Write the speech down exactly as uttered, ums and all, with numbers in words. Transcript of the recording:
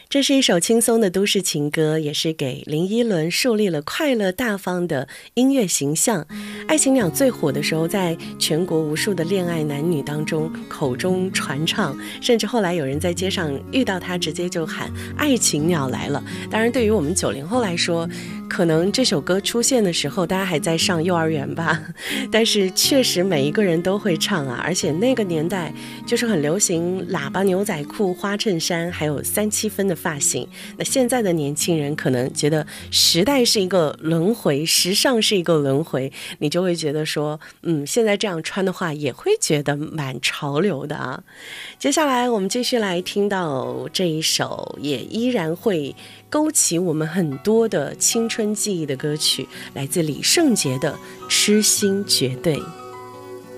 这是一首轻松的都市情歌，也是给林依轮树立了快乐大方的音乐形象。爱情鸟最火的时候，在全国无数的恋爱男女当中口中传唱，甚至后来有人在街上遇到他直接就喊爱情鸟来了。当然对于我们九零后来说，可能这首歌出现的时候大家还在上幼儿园吧，但是确实每一个人都会唱啊。而且那个年代就是很流行喇叭牛仔裤、花衬衫还有三七分的发型。那现在的年轻人可能觉得时代是一个轮回，时尚是一个轮回，你就会觉得说嗯，现在这样穿的话也会觉得蛮潮流的啊。接下来我们继续来听到这一首也依然会勾起我们很多的青春记忆的歌曲，来自李圣杰的《痴心绝对》。